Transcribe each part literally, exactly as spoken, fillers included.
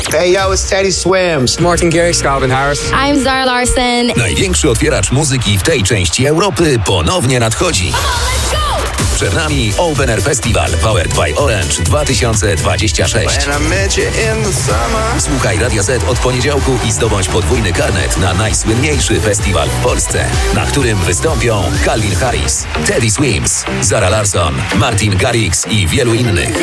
Hey yo, it's Teddy Swims. Martin Garrix, Calvin Harris. I'm Zara Larsson. Największy otwieracz muzyki w tej części Europy ponownie nadchodzi. Przed nami Open Air Festival Powered by Orange dwa tysiące dwadzieścia sześć. Słuchaj Radia Z od poniedziałku i zdobądź podwójny karnet na najsłynniejszy festiwal w Polsce, na którym wystąpią Calvin Harris, Teddy Swims, Zara Larsson, Martin Garrix i wielu innych.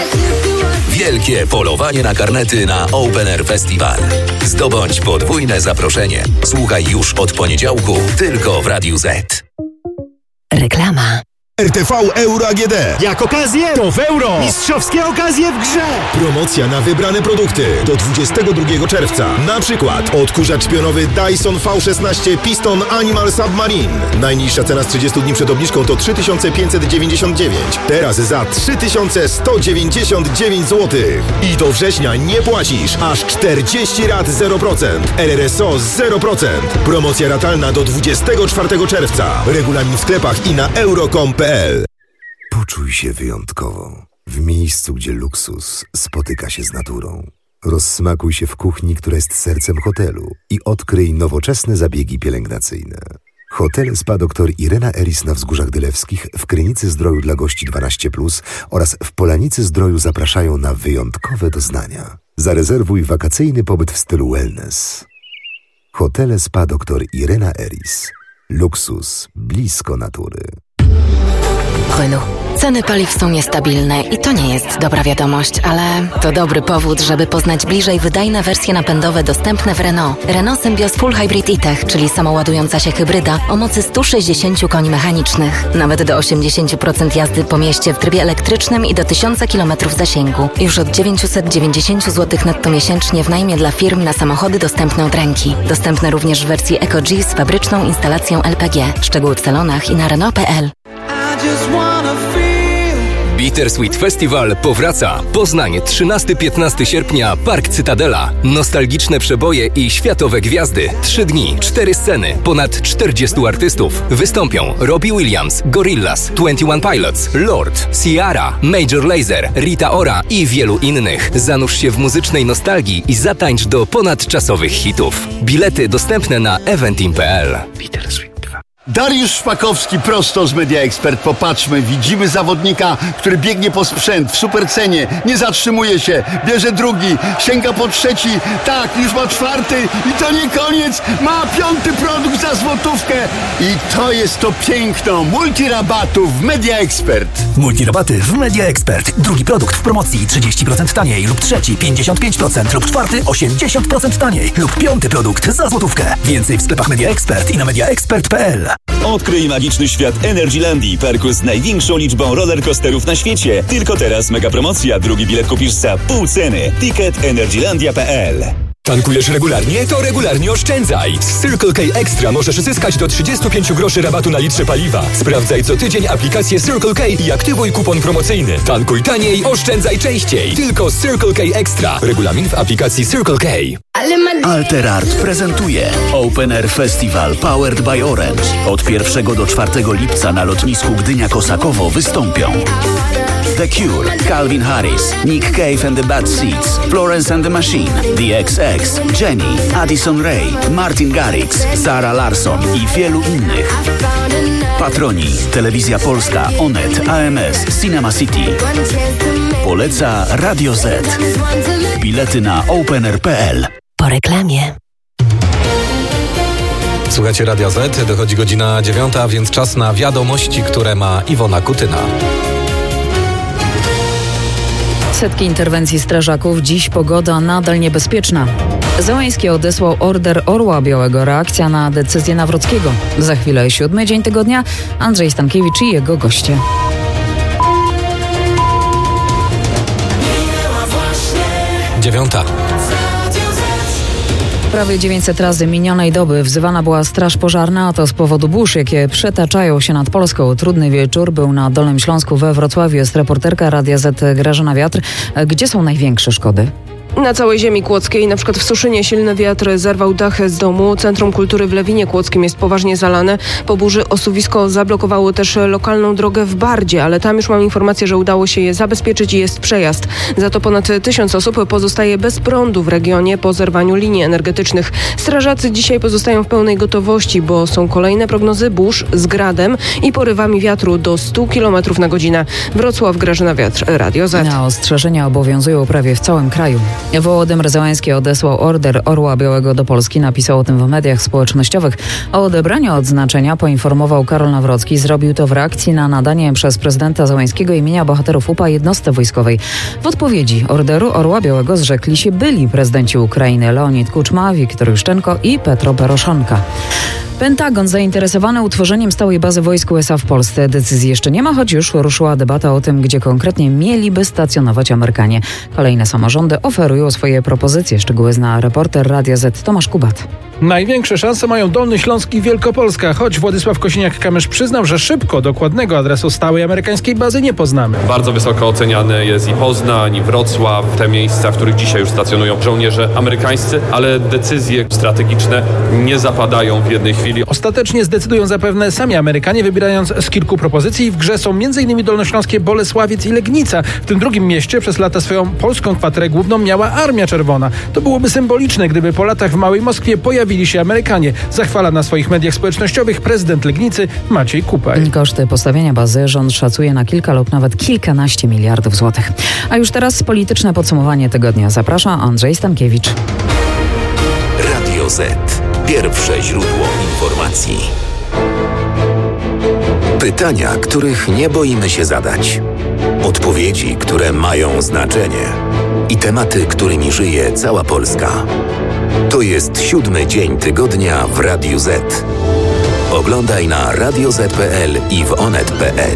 Wielkie polowanie na karnety na Open Air Festival. Zdobądź podwójne zaproszenie. Słuchaj już od poniedziałku tylko w Radiu Z. Reklama. R T V Euro A G D. Jak okazję, to w euro. Mistrzowskie okazje w grze. Promocja na wybrane produkty do dwudziestego drugiego czerwca. Na przykład odkurzacz pionowy Dyson V szesnaście Piston Animal Submarine. Najniższa cena z trzydziestu dni przed obniżką to trzy tysiące pięćset dziewięćdziesiąt dziewięć. Teraz za trzy tysiące sto dziewięćdziesiąt dziewięć złotych. I do września nie płacisz aż czterdzieści rat zero procent. R R S O zero procent. Promocja ratalna do dwudziestego czwartego czerwca. Regulamin w sklepach i na euro kropka com kropka p l. Poczuj się wyjątkowo. W miejscu, gdzie luksus spotyka się z naturą. Rozsmakuj się w kuchni, która jest sercem hotelu i odkryj nowoczesne zabiegi pielęgnacyjne. Hotel Spa dr Irena Eris na Wzgórzach Dylewskich, w Krynicy Zdroju dla gości dwanaście plus oraz w Polanicy Zdroju zapraszają na wyjątkowe doznania. Zarezerwuj wakacyjny pobyt w stylu wellness. Hotel Spa dr Irena Eris. Luksus blisko natury. Renault. Ceny paliw są niestabilne i to nie jest dobra wiadomość, ale to dobry powód, żeby poznać bliżej wydajne wersje napędowe dostępne w Renault. Renault Symbioz Full Hybrid E-Tech, czyli samoładująca się hybryda o mocy sto sześćdziesiąt koni mechanicznych. Nawet do osiemdziesiąt procent jazdy po mieście w trybie elektrycznym i do tysiąc kilometrów zasięgu. Już od dziewięćset dziewięćdziesiąt złotych netto miesięcznie w najmie dla firm na samochody dostępne od ręki. Dostępne również w wersji EcoG z fabryczną instalacją L P G. Szczegóły w salonach i na Renault kropka p l. Bittersweet Festival powraca. Poznań, trzynastego do piętnastego sierpnia, Park Cytadela. Nostalgiczne przeboje i światowe gwiazdy. Trzy dni, cztery sceny, ponad czterdziestu artystów. Wystąpią Robbie Williams, Gorillaz, dwadzieścia jeden Pilots, Lord, Ciara, Major Lazer, Rita Ora i wielu innych. Zanurz się w muzycznej nostalgii i zatańcz do ponadczasowych hitów. Bilety dostępne na eventim kropka p l. Bittersweet. Dariusz Szpakowski prosto z Media Expert. Popatrzmy, widzimy zawodnika, który biegnie po sprzęt w supercenie, nie zatrzymuje się, bierze drugi, sięga po trzeci, tak, już ma czwarty i to nie koniec, ma piąty produkt za złotówkę i to jest to piękno multirabatów w Media Expert. Multirabaty w Media Expert. Drugi produkt w promocji trzydzieści procent taniej lub trzeci pięćdziesiąt pięć procent lub czwarty osiemdziesiąt procent taniej lub piąty produkt za złotówkę. Więcej w sklepach Media Expert i na media expert kropka p l. Odkryj magiczny świat Energylandii, parku z największą liczbą rollercoasterów na świecie. Tylko teraz mega promocja. Drugi bilet kupisz za pół ceny. Ticket energylandia kropka p l. Tankujesz regularnie? To regularnie oszczędzaj! Z Circle K Extra możesz zyskać do trzydziestu pięciu groszy rabatu na litrze paliwa. Sprawdzaj co tydzień aplikację Circle K i aktywuj kupon promocyjny. Tankuj taniej, oszczędzaj częściej. Tylko z Circle K Extra. Regulamin w aplikacji Circle K. Alterart prezentuje Open Air Festival Powered by Orange. Od pierwszego do czwartego lipca na lotnisku Gdynia-Kosakowo wystąpią The Cure, Calvin Harris, Nick Cave and the Bad Seeds, Florence and the Machine, The X X, Jenny, Addison Rae, Martin Garrix, Zara Larsson i wielu innych. Patroni: Telewizja Polska, Onet, A M S, Cinema City. Poleca Radio Z. Bilety na openair kropka p l. Po reklamie. Słuchajcie Radia Z, dochodzi godzina dziewiąta, więc czas na wiadomości, które ma Iwona Kutyna. Setki interwencji strażaków, dziś pogoda nadal niebezpieczna. Zełański odesłał order Orła Białego, reakcja na decyzję Nawrockiego. Za chwilę siódmy dzień tygodnia, Andrzej Stankiewicz i jego goście. Dziewiąta. Prawie dziewięćset razy minionej doby wzywana była straż pożarna, a to z powodu burz, jakie przetaczają się nad Polską. Trudny wieczór był na Dolnym Śląsku, we Wrocławiu. Jest reporterka Radia Z Grażyna Wiatr. Gdzie są największe szkody? Na całej ziemi kłodzkiej, na przykład w Suszynie, silny wiatr zerwał dach z domu. Centrum Kultury w Lewinie Kłodzkim jest poważnie zalane. Po burzy osuwisko zablokowało też lokalną drogę w Bardzie, ale tam już mam informację, że udało się je zabezpieczyć i jest przejazd. Za to ponad tysiąc osób pozostaje bez prądu w regionie po zerwaniu linii energetycznych. Strażacy dzisiaj pozostają w pełnej gotowości, bo są kolejne prognozy burz z gradem i porywami wiatru do stu kilometrów na godzinę. Wrocław, Grażyna Wiatr, Radio Z. Na ostrzeżenia obowiązują prawie w całym kraju. Wołodymyr Zełański odesłał order Orła Białego do Polski. Napisał o tym w mediach społecznościowych. O odebraniu odznaczenia poinformował Karol Nawrocki. Zrobił to w reakcji na nadanie przez prezydenta Zełańskiego imienia bohaterów U P A jednostce wojskowej. W odpowiedzi orderu Orła Białego zrzekli się byli prezydenci Ukrainy Leonid Kuczma, Wiktor Juszczenko i Petro Poroszonka. Pentagon zainteresowany utworzeniem stałej bazy wojsk U S A w Polsce. Decyzji jeszcze nie ma, choć już ruszyła debata o tym, gdzie konkretnie mieliby stacjonować Amerykanie. Kolejne samorządy oferują swoje propozycje. Szczegóły zna reporter Radia Z Tomasz Kubat. Największe szanse mają Dolny Śląsk i Wielkopolska, choć Władysław Kosiniak-Kamysz przyznał, że szybko dokładnego adresu stałej amerykańskiej bazy nie poznamy. Bardzo wysoko oceniany jest i Poznań, i Wrocław, te miejsca, w których dzisiaj już stacjonują żołnierze amerykańscy, ale decyzje strategiczne nie zapadają w jednej chwili. Ostatecznie zdecydują zapewne sami Amerykanie, wybierając z kilku propozycji. W grze są m.in. dolnośląskie Bolesławiec i Legnica. W tym drugim mieście przez lata swoją polską kwaterę główną miała Armia Czerwona. To byłoby symboliczne, gdyby po latach w Małej Moskwie pojawili się Amerykanie. Zachwala na swoich mediach społecznościowych prezydent Legnicy Maciej Kupaj. Koszty postawienia bazy rząd szacuje na kilka lub nawet kilkanaście miliardów złotych. A już teraz polityczne podsumowanie tygodnia. Zaprasza Andrzej Stankiewicz. Radio Z. Pierwsze źródło informacji. Pytania, których nie boimy się zadać. Odpowiedzi, które mają znaczenie. I tematy, którymi żyje cała Polska. To jest siódmy dzień tygodnia w Radiu Z. Oglądaj na radio zet kropka pe el i w onet kropka pe el.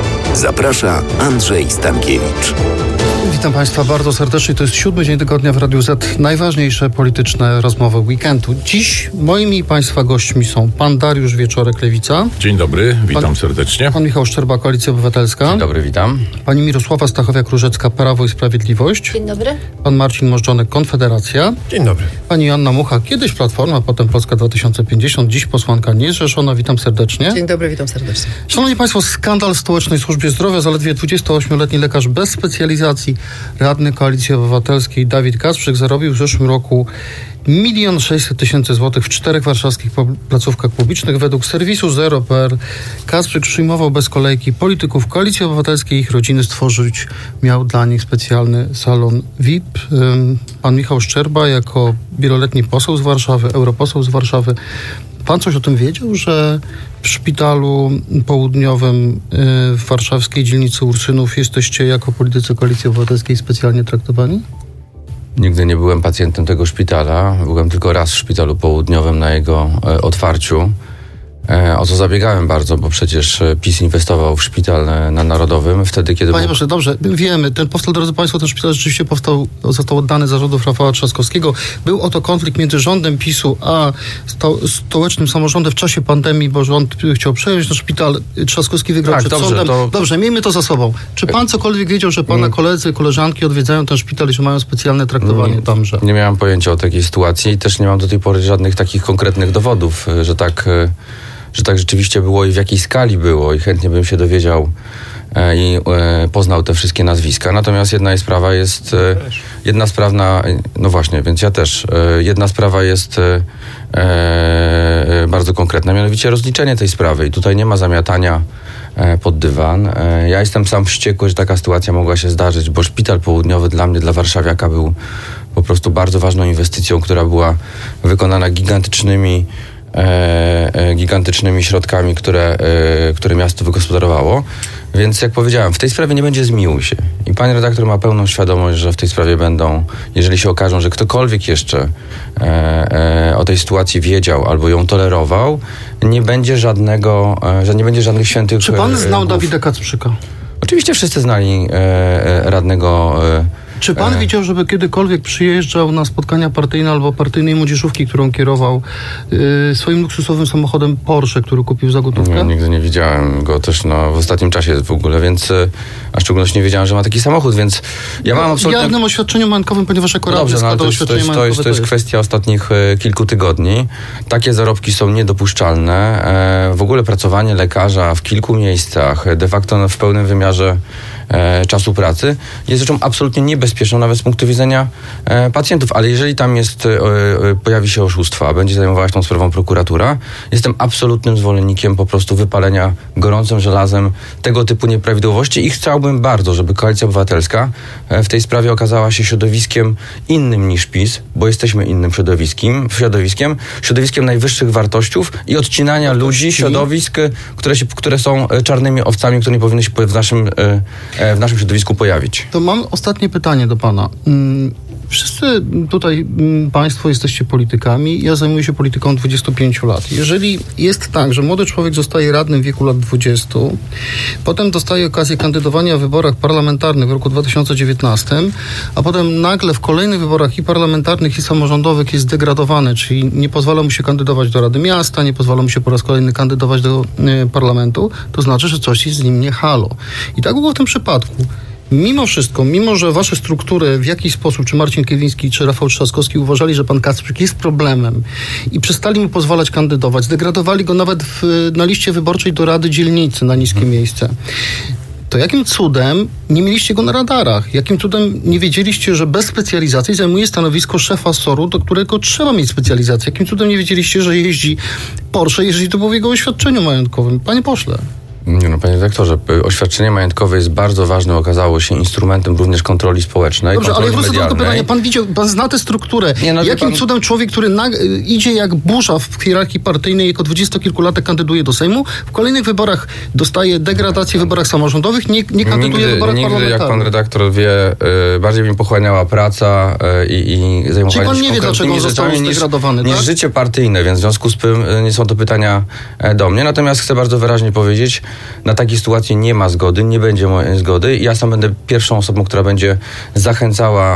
Zaprasza Andrzej Stankiewicz. Witam Państwa bardzo serdecznie. To jest siódmy dzień tygodnia w Radiu Z. Najważniejsze polityczne rozmowy weekendu. Dziś moimi i Państwa gośćmi są pan Dariusz Wieczorek, Lewica. Dzień dobry, witam pan, serdecznie. Pan Michał Szczerba, Koalicja Obywatelska. Dzień dobry, witam. Pani Mirosława Stachowiak-Różecka, Prawo i Sprawiedliwość. Dzień dobry. Pan Marcin Możdżonek, Konfederacja. Dzień dobry. Pani Joanna Mucha, kiedyś Platforma, potem Polska dwa tysiące pięćdziesiąt, dziś posłanka niezrzeszona. Witam serdecznie. Dzień dobry, witam serdecznie. Szanowni Państwo, skandal w Stołecznej Służbie Zdrowia. Zaledwie dwudziestoośmioletni lekarz bez specjalizacji, radny Koalicji Obywatelskiej Dawid Kasprzyk zarobił w zeszłym roku milion sześćset tysięcy złotych w czterech warszawskich placówkach publicznych. Według serwisu zero kropka pe el Kasprzyk przyjmował bez kolejki polityków Koalicji Obywatelskiej i ich rodziny. Stworzyć miał dla nich specjalny salon V I P. Pan Michał Szczerba jako wieloletni poseł z Warszawy, europoseł z Warszawy. Pan coś o tym wiedział, że w szpitalu południowym w warszawskiej dzielnicy Ursynów jesteście jako politycy Koalicji Obywatelskiej specjalnie traktowani? Nigdy nie byłem pacjentem tego szpitala. Byłem tylko raz w szpitalu południowym na jego e, otwarciu. E, o co zabiegałem bardzo, bo przecież PiS inwestował w szpital na Narodowym wtedy, kiedy... Panie był... proszę, dobrze, wiemy, ten powstał, drodzy Państwo, ten szpital rzeczywiście powstał, został oddany za rządów Rafała Trzaskowskiego. Był oto konflikt między rządem PiSu a sto, stołecznym samorządem w czasie pandemii, bo rząd chciał przejąć ten szpital. Trzaskowski wygrał tak, przed dobrze, sądem. To... Dobrze, miejmy to za sobą. Czy pan cokolwiek wiedział, że pana koledzy, koleżanki odwiedzają ten szpital i że mają specjalne traktowanie nie, tamże? Nie miałem pojęcia o takiej sytuacji i też nie mam do tej pory żadnych takich konkretnych dowodów, że tak... że tak rzeczywiście było i w jakiej skali było i chętnie bym się dowiedział e, i e, poznał te wszystkie nazwiska. Natomiast jedna sprawa jest, e, jedna sprawa, no właśnie, więc ja też, e, jedna sprawa jest e, e, bardzo konkretna, mianowicie rozliczenie tej sprawy i tutaj nie ma zamiatania e, pod dywan. E, ja jestem sam wściekły, że taka sytuacja mogła się zdarzyć, bo szpital południowy dla mnie, dla warszawiaka był po prostu bardzo ważną inwestycją, która była wykonana gigantycznymi E, e, gigantycznymi środkami, które, e, które miasto wygospodarowało. Więc jak powiedziałem, w tej sprawie nie będzie zmiłuj się. I pani redaktor ma pełną świadomość, że w tej sprawie będą, jeżeli się okażą, że ktokolwiek jeszcze e, e, o tej sytuacji wiedział albo ją tolerował, nie będzie żadnego, e, że nie będzie żadnych świętych... Czy pan znał e, Dawida Kasprzyka? Oczywiście wszyscy znali e, e, radnego e, Czy pan e... widział, żeby kiedykolwiek przyjeżdżał na spotkania partyjne albo partyjnej młodzieżówki, którą kierował yy, swoim luksusowym samochodem Porsche, który kupił za gotówkę? Nie, nigdy nie widziałem go też no, w ostatnim czasie w ogóle, więc a w szczególności nie wiedziałem, że ma taki samochód, więc ja mam absolutnie... W jawnym oświadczeniu majątkowym, ponieważ jako Dobrze, radny no, to, oświadczenie jest, to, jest, to, jest, to jest kwestia ostatnich e, kilku tygodni. Takie zarobki są niedopuszczalne. E, w ogóle pracowanie lekarza w kilku miejscach, de facto no, w pełnym wymiarze e, czasu pracy jest rzeczą absolutnie niebezpieczną, nawet z punktu widzenia e, pacjentów. Ale jeżeli tam jest, e, e, pojawi się oszustwo, a będzie zajmowała się tą sprawą prokuratura, jestem absolutnym zwolennikiem po prostu wypalenia gorącym żelazem tego typu nieprawidłowości i chciałbym bardzo, żeby Koalicja Obywatelska e, w tej sprawie okazała się środowiskiem innym niż PiS, bo jesteśmy innym środowiskiem, środowiskiem, środowiskiem najwyższych wartościów i odcinania wartości. ludzi, środowisk, które, się, które są czarnymi owcami, które nie powinny się w naszym, w naszym środowisku pojawić. To mam ostatnie pytanie do pana. Wszyscy tutaj państwo jesteście politykami. Ja zajmuję się polityką od dwudziestu pięciu lat. Jeżeli jest tak, że młody człowiek zostaje radnym w wieku lat dwudziestu, potem dostaje okazję kandydowania w wyborach parlamentarnych w roku dwa tysiące dziewiętnastym, a potem nagle w kolejnych wyborach i parlamentarnych, i samorządowych jest zdegradowany, czyli nie pozwala mu się kandydować do Rady Miasta, nie pozwala mu się po raz kolejny kandydować do y, parlamentu, to znaczy, że coś jest z nim nie halo. I tak było w tym przypadku. Mimo wszystko, mimo że wasze struktury w jakiś sposób, czy Marcin Kierwiński, czy Rafał Trzaskowski uważali, że pan Kacprzyk jest problemem i przestali mu pozwalać kandydować, zdegradowali go nawet w, na liście wyborczej do Rady Dzielnicy na niskie miejsce, to jakim cudem nie mieliście go na radarach? Jakim cudem nie wiedzieliście, że bez specjalizacji zajmuje stanowisko szefa S O R-u, do którego trzeba mieć specjalizację? Jakim cudem nie wiedzieliście, że jeździ Porsche, jeżeli to było w jego oświadczeniu majątkowym? Panie pośle. Nie no, panie dyrektorze, oświadczenie majątkowe jest bardzo ważne, okazało się instrumentem również kontroli społecznej, Dobrze, kontroli ale wrócę do tego pytania. Pan widział, pan zna tę strukturę. Nie, no, Jakim pan... cudem człowiek, który na, idzie jak burza w hierarchii partyjnej, jako dwudziestokilkulatek kandyduje do Sejmu, w kolejnych wyborach dostaje degradację w wyborach samorządowych, nie, nie kandyduje nigdy, w wyborach nigdy, parlamentarnych. Jak pan redaktor wie, y, bardziej mi pochłaniała praca y, i zajmowanie Czyli pan się nie wie, dlaczego on został zdegradowany, niż, tak? niż życie partyjne, więc w związku z tym y, nie są to pytania do mnie. Natomiast chcę bardzo wyraźnie powiedzieć, na takiej sytuacji nie ma zgody, nie będzie mojej zgody. Ja sam będę pierwszą osobą, która będzie zachęcała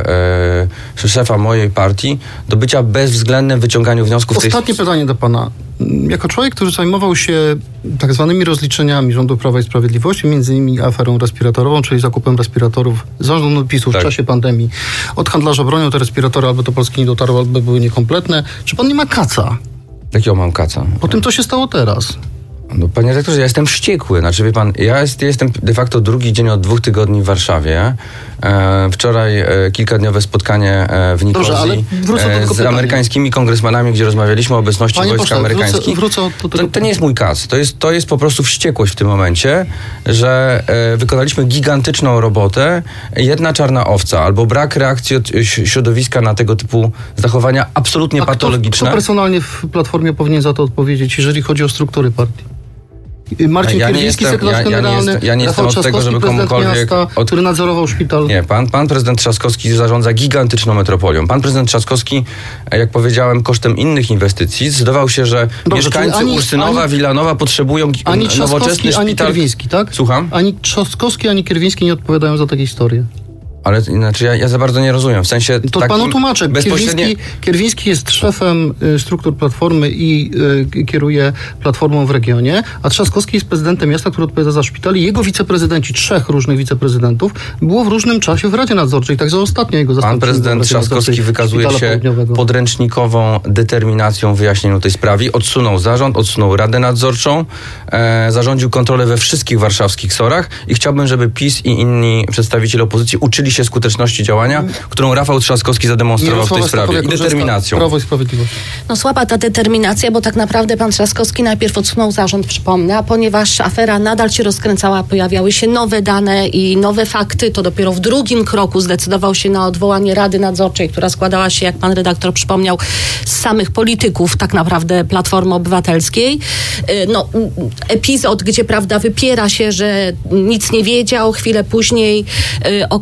e, e, szefa mojej partii do bycia bezwzględnym w wyciąganiu wniosków. Ostatnie tej... pytanie do pana. Jako człowiek, który zajmował się tak zwanymi rozliczeniami rządu Prawa i Sprawiedliwości, między innymi aferą respiratorową, czyli zakupem respiratorów zarządu PiS-u tak. w czasie pandemii. Od handlarza bronią te respiratory albo do Polski nie dotarły, albo były niekompletne. Czy pan nie ma kaca? Jakiego mam kaca? Po tym, co się stało teraz. No, panie redaktorze, ja jestem wściekły. Znaczy, wie pan, ja jest, jestem de facto drugi dzień od dwóch tygodni w Warszawie. E, wczoraj e, kilkadniowe spotkanie e, w Nikozji Dobrze, ale wrócę do tego e, z pytania. amerykańskimi kongresmanami, gdzie rozmawialiśmy o obecności Panie wojsk pośle, amerykańskich. Wrócę, wrócę do tego... to, to nie jest mój kac. To jest, to jest po prostu wściekłość w tym momencie, że e, wykonaliśmy gigantyczną robotę. Jedna czarna owca albo brak reakcji od środowiska na tego typu zachowania absolutnie A patologiczne. Kto, kto personalnie w Platformie powinien za to odpowiedzieć, jeżeli chodzi o struktury partii? Marcin ja Kierwiński, sekretarz ja, ja generalny, nie jestem, ja nie Rafał jestem od tego, żeby prezydent komukolwiek... miasta, od... który nadzorował szpital. Nie, pan, pan prezydent Trzaskowski zarządza gigantyczną metropolią. Pan prezydent Trzaskowski, jak powiedziałem, kosztem innych inwestycji zdecydował się, że Dobrze, mieszkańcy ani, Ursynowa, ani, Wilanowa potrzebują ani nowoczesny szpital... Ani Kierwiński, tak? Słucham? Ani Trzaskowski, ani Kierwiński nie odpowiadają za takie historie. Ale znaczy ja, ja za bardzo nie rozumiem. W sensie To takim panu tłumaczę. bezpośrednio... Kierwiński, Kierwiński jest szefem y, struktur Platformy i y, kieruje Platformą w regionie, a Trzaskowski jest prezydentem miasta, który odpowiada za szpital i jego wiceprezydenci, trzech różnych wiceprezydentów, było w różnym czasie w Radzie Nadzorczej, także ostatnio jego zastąpił. Pan prezydent Trzaskowski wykazuje się podręcznikową determinacją w wyjaśnieniu tej sprawy. Odsunął zarząd, odsunął Radę Nadzorczą, e, zarządził kontrolę we wszystkich warszawskich sorach i chciałbym, żeby PiS i inni przedstawiciele opozycji uczyli się skuteczności działania, którą Rafał Trzaskowski zademonstrował w tej sprawie i determinacją. Prawo i Sprawiedliwość. No słaba ta determinacja, bo tak naprawdę pan Trzaskowski najpierw odsunął zarząd, przypomnę, a ponieważ afera nadal się rozkręcała, pojawiały się nowe dane i nowe fakty, to dopiero w drugim kroku zdecydował się na odwołanie Rady Nadzorczej, która składała się, jak pan redaktor przypomniał, z samych polityków tak naprawdę Platformy Obywatelskiej. No, epizod, gdzie prawda wypiera się, że nic nie wiedział, chwilę później y, okazuje się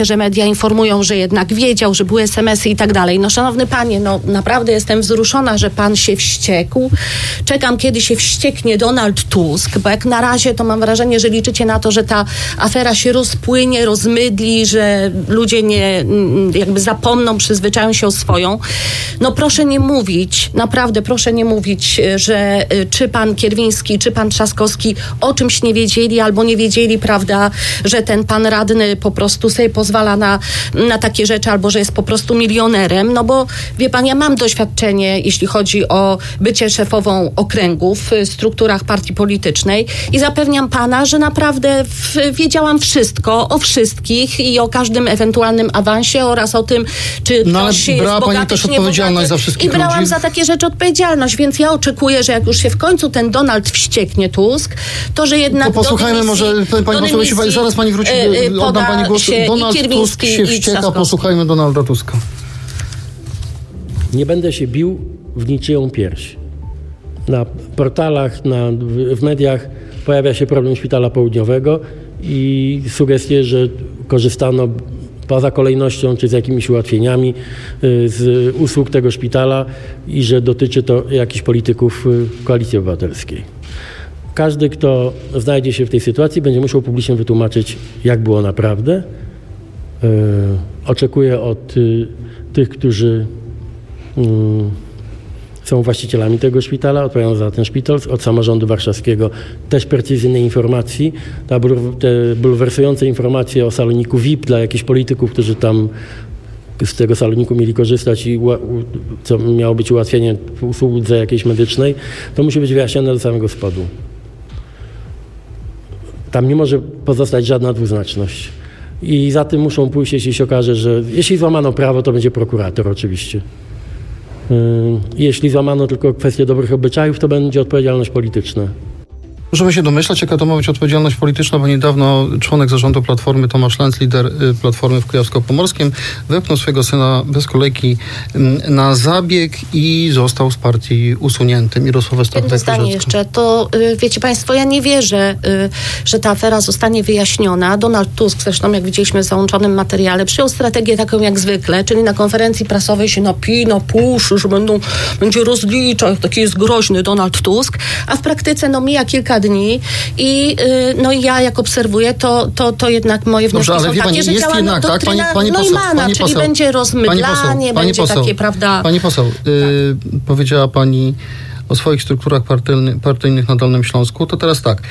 się, że media informują, że jednak wiedział, że były es em esy i tak dalej. No szanowny panie, no naprawdę jestem wzruszona, że pan się wściekł. Czekam, kiedy się wścieknie Donald Tusk, bo jak na razie to mam wrażenie, że liczycie na to, że ta afera się rozpłynie, rozmydli, że ludzie nie jakby zapomną, przyzwyczają się o swoją. No proszę nie mówić, naprawdę proszę nie mówić, że czy pan Kierwiński, czy pan Trzaskowski o czymś nie wiedzieli, albo nie wiedzieli, prawda, że ten pan radny po prostu sobie pozwala na, na takie rzeczy, albo że jest po prostu milionerem, no bo wie pan, ja mam doświadczenie, jeśli chodzi o bycie szefową okręgów w strukturach partii politycznej i zapewniam pana, że naprawdę w, wiedziałam wszystko o wszystkich i o każdym ewentualnym awansie oraz o tym, czy no, ktoś ale brała jest pani bogaty, też czy nie odpowiedzialność bogaty. za wszystkich I brałam ludzi. za takie rzeczy odpowiedzialność, więc ja oczekuję, że jak już się w końcu ten Donald wścieknie, Tusk, to że jednak to posłuchajmy do dymisji, może, pani poseł, jeśli pani, zaraz pani wróci, yy, oddam pani głos. Donald Tusk się wścieka, posłuchajmy Donalda Tuska. Nie będę się bił w niczyją pierś. Na portalach, na, w mediach pojawia się problem Szpitala Południowego i sugestie, że korzystano poza kolejnością czy z jakimiś ułatwieniami z usług tego szpitala i że dotyczy to jakichś polityków Koalicji Obywatelskiej. Każdy, kto znajdzie się w tej sytuacji, będzie musiał publicznie wytłumaczyć, jak było naprawdę. Yy, oczekuję od y, tych, którzy y, są właścicielami tego szpitala, odpowiadają za ten szpital, od samorządu warszawskiego też precyzyjnej informacji. Ta, te bulwersujące informacje o saloniku V I P dla jakichś polityków, którzy tam z tego saloniku mieli korzystać i co miało być ułatwienie w usłudze jakiejś medycznej, to musi być wyjaśnione do samego spodu. Tam nie może pozostać żadna dwuznaczność. I za tym muszą pójść, jeśli się okaże, że jeśli złamano prawo, to będzie prokurator oczywiście. Jeśli złamano tylko kwestię dobrych obyczajów, to będzie odpowiedzialność polityczna. Możemy się domyślać, jaka to ma być odpowiedzialność polityczna, bo niedawno członek zarządu Platformy Tomasz Lenz, lider Platformy w Kujawsko-Pomorskim, wepchnął swojego syna bez kolejki na zabieg i został z partii usunięty. Mirosława Stachowiak. Jedno zdanie jeszcze. To wiecie państwo, ja nie wierzę, że ta afera zostanie wyjaśniona. Donald Tusk, zresztą jak widzieliśmy w załączonym materiale, przyjął strategię taką jak zwykle, czyli na konferencji prasowej się napina, puszy, że będą, będzie rozliczał, taki jest groźny Donald Tusk, a w praktyce no mija kilka dni i no ja jak obserwuję, to, to, to jednak moje wnioski Dobrze, ale są pani, takie, że jest działa jednak, no, tak? Pani, pani Neumana, poseł, pani czyli poseł, będzie rozmydlanie, pani poseł, pani będzie poseł, takie, prawda... Pani poseł, tak. y, powiedziała pani o swoich strukturach partyjny, partyjnych na Dolnym Śląsku, to teraz tak.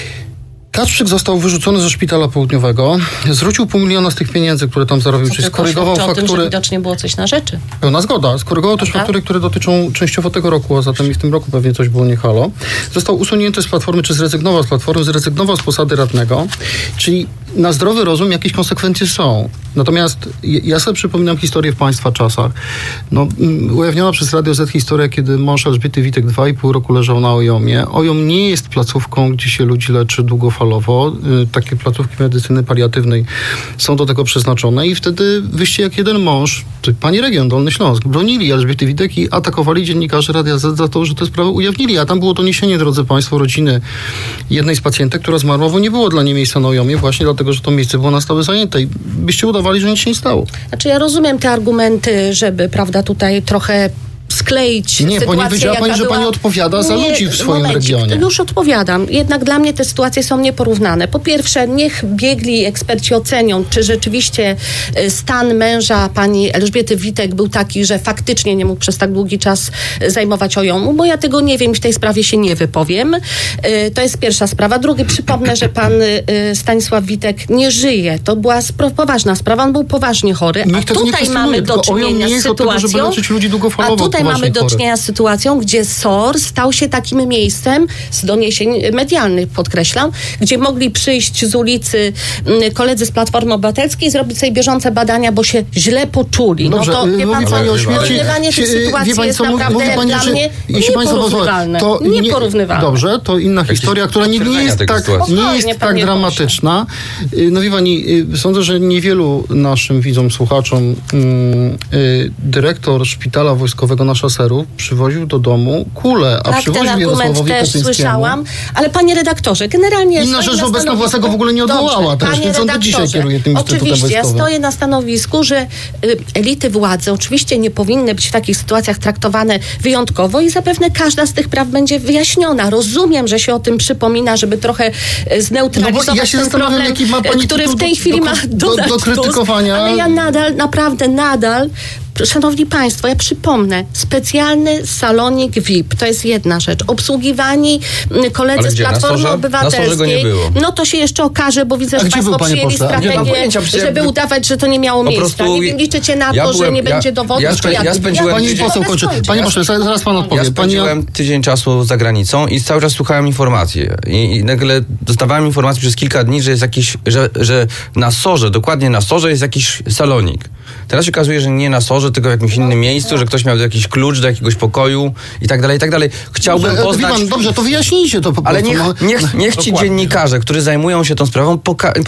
Kacprzyk został wyrzucony ze Szpitala Południowego, zwrócił pół miliona z tych pieniędzy, które tam zarobił, Co czyli tylko skorygował świadczy o tym, faktury. że widocznie było coś na rzeczy. Pełna zgoda. Skorygował też faktury, które dotyczą częściowo tego roku, a zatem i w tym roku pewnie coś było nie halo. Został usunięty z Platformy, czy zrezygnował z Platformy, zrezygnował z posady radnego, czyli na zdrowy rozum jakieś konsekwencje są. Natomiast ja sobie przypominam historię w państwa czasach. No, ujawniona przez Radio Z historia, kiedy mąż Elżbiety Witek dwa i pół roku leżał na Ojomie. Ojom nie jest placówką, gdzie się ludzi leczy długofalowo. Takie placówki medycyny paliatywnej są do tego przeznaczone i wtedy wyście jak jeden mąż, pani region Dolny Śląsk, bronili Elżbiety Witek i atakowali dziennikarzy Radia Z za to, że te sprawy ujawnili. A tam było doniesienie, drodzy państwo, rodziny jednej z pacjentek, która zmarła, bo nie było dla niej miejsca na Ojomie, właśnie dlatego, że to miejsce było na stałe zajęte i byście udawali, że nic się nie stało. Znaczy ja rozumiem te argumenty, żeby, prawda, tutaj trochę skleić Nie, sytuację, bo nie wiedziała pani, że była... pani odpowiada za nie, ludzi w swoim momencik, regionie. Już odpowiadam. Jednak dla mnie te sytuacje są nieporównane. Po pierwsze, niech biegli eksperci ocenią, czy rzeczywiście stan męża pani Elżbiety Witek był taki, że faktycznie nie mógł przez tak długi czas zajmować Ojomu, bo ja tego nie wiem, w tej sprawie się nie wypowiem. To jest pierwsza sprawa. Drugie, przypomnę, że pan Stanisław Witek nie żyje. To była poważna sprawa. On był poważnie chory, a tutaj mamy do czynienia z sytuacją, a tutaj mamy do czynienia z sytuacją, gdzie S O R stał się takim miejscem, z doniesień medialnych podkreślam, gdzie mogli przyjść z ulicy koledzy z Platformy Obywatelskiej i zrobić sobie bieżące badania, bo się źle poczuli. Dobrze, no to wie pan co, porównywanie tych sytuacji pani, jest co, naprawdę mówi pani, dla że, mnie nieporównywalne. To nie, nieporównywalne. Dobrze, to inna historia, która nie, nie jest tak, nie jest tak dramatyczna. No wie pani, sądzę, że niewielu naszym widzom, słuchaczom dyrektor szpitala wojskowego naszego szaserów przywoził do domu kulę, a tak, przywoził ten argument też słyszałam, ale panie redaktorze, generalnie... Inna rzecz, wobec Nowackiego w ogóle nie odwołała Dobrze, też, więc on do dzisiaj kieruje tym Instytutem Oczywiście, Wojskowym. ja stoję na stanowisku, że y, elity władzy oczywiście nie powinny być w takich sytuacjach traktowane wyjątkowo i zapewne każda z tych praw będzie wyjaśniona. Rozumiem, że się o tym przypomina, żeby trochę y, zneutralizować no bo ja się ten problem, jaki ma pani który w tej do, chwili do, ma do, Donald do krytykowania. Tusk, ale ja nadal, naprawdę nadal Szanowni Państwo, ja przypomnę, specjalny salonik V I P, to jest jedna rzecz. Obsługiwani koledzy Ale z gdzie? Platformy Na Sorze? Obywatelskiej. Na Sorze go nie było. No to się jeszcze okaże, bo widzę, A że gdzie Państwo był, panie przyjęli pośle? strategię, pojęcia, przecież żeby ja- udawać, że to nie miało Po miejsca. prostu Nie liczycie na ja to, że byłem- nie ja- będzie dowodów. ja to spę- jak- ja spędziłem jak- Pani tydzień- poseł kończy. skończyć. Panie pośle, zaraz pan odpowie. Ja Pani, spędziłem tydzień czasu za granicą i cały czas słuchałem informacji. I, i nagle dostawałem informację przez kilka dni, że jest jakiś, że, że na Sorze, dokładnie na Sorze jest jakiś salonik. Teraz się okazuje, że nie na Sorze, tylko w jakimś innym miejscu, że ktoś miał jakiś klucz do jakiegoś pokoju i tak dalej, i tak dalej. Chciałbym Dobrze, poznać... wie pan, dobrze, to wyjaśnijcie to po Ale prostu. niech, no. niech, niech ci Dokładnie. dziennikarze, którzy zajmują się tą sprawą, poka-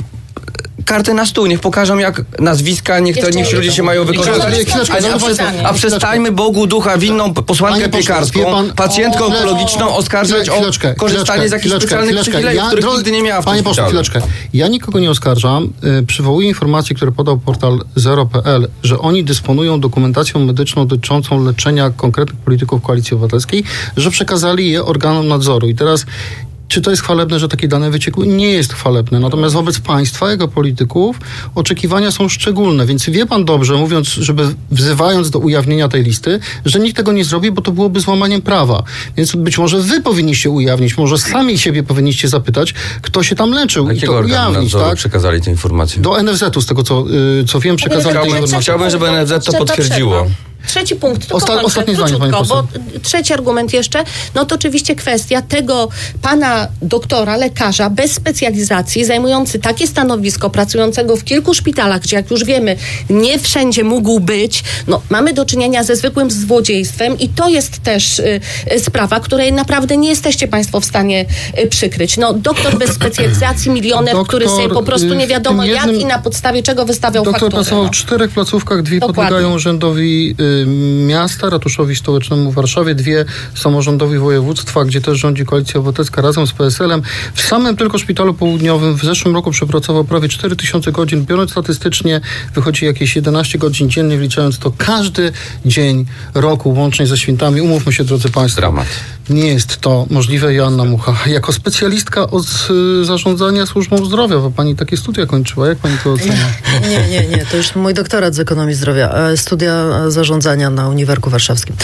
karty na stół, niech pokażą jak nazwiska, niech, to, Jeszcze niech ci ludzie się mają wykorzystać. Ale chwileczkę, A, proszę a, państwa, przesta- a przestańmy Bogu ducha winną posłankę Panie pośle, piekarską, wie pan- pacjentkę o, onkologiczną oskarżać o Chwileczkę, korzystanie chwileczkę, z jakichś chwileczkę, specjalnych chwileczkę. przywilejów, Ja, których drodzy- nigdy nie miała w Panie tym pośle, szpitalu. chwileczkę. Ja nikogo nie oskarżam. Y, Przywołuję informacje, które podał portal zero kropka pe el, że oni dysponują dokumentacją medyczną dotyczącą leczenia konkretnych polityków Koalicji Obywatelskiej, że przekazali je organom nadzoru. I teraz czy to jest chwalebne, że takie dane wyciekły? Nie jest chwalebne. Natomiast wobec państwa, jego polityków, oczekiwania są szczególne. Więc wie pan dobrze, mówiąc, żeby wzywając do ujawnienia tej listy, że nikt tego nie zrobi, bo to byłoby złamaniem prawa. Więc być może wy powinniście ujawnić, może sami siebie powinniście zapytać, kto się tam leczył i Jakiego to organu ujawnić, nadzoru tak? przekazali te informacje? Do en ef zetu, z tego co, y, co wiem, przekazali te Chciałbym- informacje. chciałbym, żeby en ef zet to potwierdziło. Trzeci punkt, tylko Osta- kończę, ostatnie zdanie, pani króciutko, poseł. bo trzeci argument jeszcze, no to oczywiście kwestia tego pana doktora, lekarza bez specjalizacji, zajmujący takie stanowisko, pracującego w kilku szpitalach, gdzie jak już wiemy, nie wszędzie mógł być, no mamy do czynienia ze zwykłym złodziejstwem i to jest też y, y, sprawa, której naprawdę nie jesteście państwo w stanie y, przykryć. No doktor bez specjalizacji, milioner, Doktor, który sobie po prostu nie y, w wiadomo tym jak jednym- i na podstawie czego wystawiał Doktor fakturę. pracował No. w czterech placówkach, dwie Dokładnie. podlegają urzędowi y, miasta, ratuszowi stołecznemu w Warszawie, dwie samorządowi województwa, gdzie też rządzi Koalicja Obywatelska razem z P S elem. W samym tylko szpitalu południowym w zeszłym roku przepracował prawie cztery tysiące godzin. Biorąc statystycznie, wychodzi jakieś jedenaście godzin dziennie, wliczając to każdy dzień roku, łącznie ze świętami. Umówmy się, drodzy państwo. Dramat. Nie jest to możliwe. Joanna Mucha, jako specjalistka od y, zarządzania służbą zdrowia, bo pani takie studia kończyła. Jak pani to ocenia? Nie, nie, nie. To już mój doktorat z ekonomii zdrowia. e, Studia e, zarządzania na Uniwersytecie Warszawskim.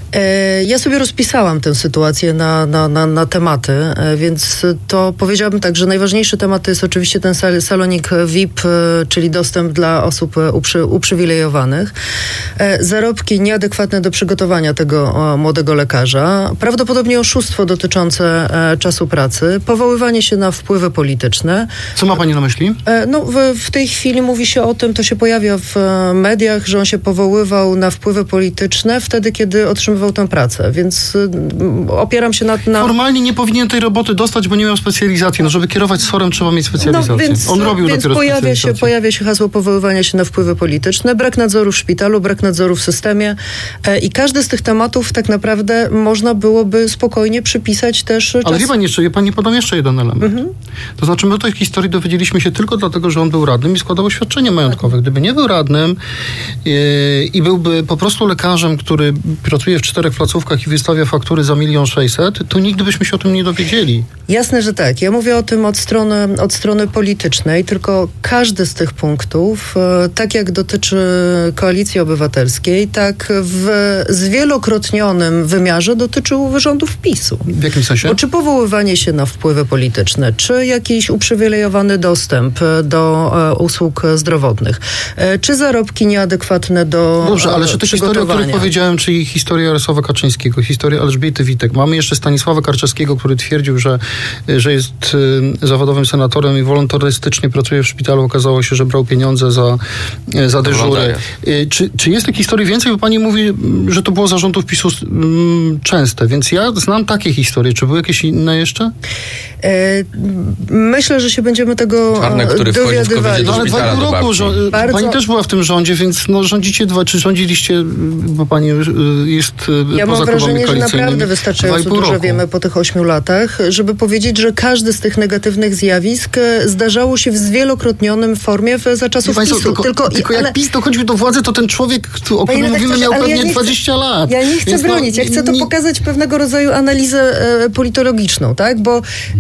E, Ja sobie rozpisałam tę sytuację na, na, na, na tematy, e, więc to powiedziałabym tak, że najważniejszy temat to jest oczywiście ten sal- salonik V I P, e, czyli dostęp dla osób e, uprzy, uprzywilejowanych. E, Zarobki nieadekwatne do przygotowania tego o, młodego lekarza. Prawdopodobnie oszustwo dotyczące e, czasu pracy. Powoływanie się na wpływy polityczne. Co ma pani na myśli? E, No, w, w tej chwili mówi się o tym, to się pojawia w e, mediach, że on się powoływał na wpływy polityczne wtedy, kiedy otrzymywał tę pracę, więc y, opieram się na... na... Formalnie nie powinien tej roboty dostać, bo nie miał specjalizacji. No, żeby kierować sorem, trzeba mieć specjalizację. No, więc, On robił więc dopiero pojawia się, specjalizację. pojawia się hasło powoływania się na wpływy polityczne, brak nadzoru w szpitalu, brak nadzoru w systemie e, i każdy z tych tematów tak naprawdę można byłoby spokojnie przypisać też Ale czas... wie pani jeszcze, wie pani, podam jeszcze jeden element. Mhm. To znaczy, my do tej historii dowiedzieliśmy się tylko dlatego, że on był radnym i składał oświadczenie majątkowe. Gdyby nie był radnym yy, i byłby po prostu lekarzem, który pracuje w czterech placówkach i wystawia faktury za milion sześćset, to nigdy byśmy się o tym nie dowiedzieli. Jasne, że tak. Ja mówię o tym od strony, od strony politycznej, tylko każdy z tych punktów, e, tak jak dotyczy Koalicji Obywatelskiej, tak w zwielokrotnionym wymiarze dotyczył rządów PiSu. W jakim sensie? Bo czy powoływanie się na wpływy polityczne, czy jakiś uprzywilejowany dostęp e, do e, usług zdrowotnych, e, czy zarobki nieadekwatne do Dobrze, ale e, czy te historie, o których przygotowania. powiedziałem, czyli historia Jarosława Kaczyńskiego, historia Elżbiety Witek. Mamy jeszcze Stanisława Karczewskiego, który twierdził, że, że jest y, zawodowym senatorem i wolontarystycznie pracuje w szpitalu. Okazało się, że brał pieniądze za, y, za dyżury. Y, czy, czy jest tych historii więcej? Bo pani mówi, że to było zarządów PiSu y, częste, więc ja znam takie historie. Czy były jakieś inne jeszcze? E, myślę, że się będziemy tego Czarnek, który wchodzi w dowiadywali. covidzie do No, ale dwa i pół roku, żo- Bardzo- pani też była w tym rządzie, więc no, rządzicie dwa, czy rządziliście bo pani jest Ja poza mam wrażenie, że naprawdę dwa wystarczająco i pół dużo roku. wiemy po tych ośmiu latach, żeby powiedzieć, że każdy z tych negatywnych zjawisk zdarzało się w zwielokrotnionym formie w, za czasów Państwo, PiSu. tylko, tylko, tylko jak ale, PiS dochodzi do władzy, to ten człowiek, o którym mówimy, miał pewnie ja dwadzieścia lat. Ja nie chcę Więc bronić, no, ja chcę to nie, pokazać pewnego rodzaju analizę e, politologiczną, tak? Bo